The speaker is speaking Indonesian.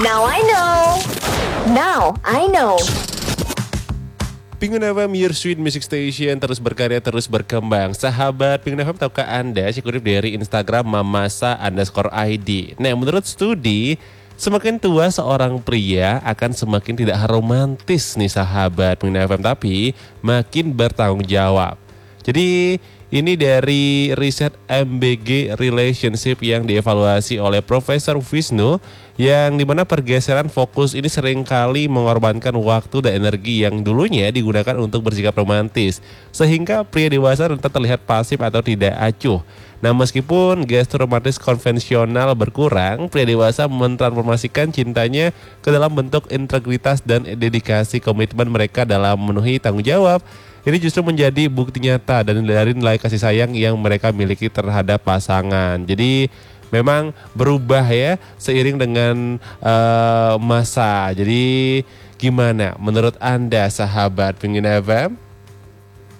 Now I know. Now I know. Pengguna FM, your sweet music station, terus berkarya, terus berkembang. Sahabat Pengguna FM, tahukah Anda, saya kutip dari Instagram mamasa_id. Nah, menurut studi, semakin tua seorang pria akan semakin tidak romantis nih sahabat Pengguna FM, tapi makin bertanggung jawab. Jadi ini dari riset MBG Relationship yang dievaluasi oleh Profesor Wisnu, yang dimana pergeseran fokus ini seringkali mengorbankan waktu dan energi yang dulunya digunakan untuk bersikap romantis, sehingga pria dewasa rentan terlihat pasif atau tidak acuh. Nah, meskipun gestur romantis konvensional berkurang, pria dewasa mentransformasikan cintanya ke dalam bentuk integritas dan dedikasi komitmen mereka dalam memenuhi tanggung jawab. Ini justru menjadi bukti nyata dan dari nilai kasih sayang yang mereka miliki terhadap pasangan. Jadi memang berubah ya seiring dengan masa. Jadi gimana menurut Anda sahabat Pengguna FM?